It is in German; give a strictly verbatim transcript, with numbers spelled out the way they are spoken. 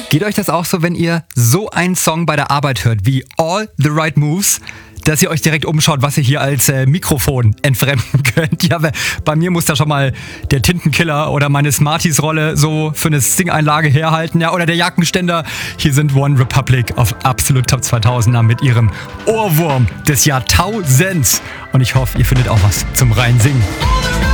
Geht euch das auch so, wenn ihr so einen Song bei der Arbeit hört wie All the Right Moves, dass ihr euch direkt umschaut, was ihr hier als äh, Mikrofon entfremden könnt? Ja, bei mir muss da schon mal der Tintenkiller oder meine Smarties-Rolle so für eine Sing-Einlage herhalten, ja, oder der Jackenständer. Hier sind One Republic auf Absolut Top zweitausender mit ihrem Ohrwurm des Jahrtausends. Und ich hoffe, ihr findet auch was zum Reinsingen.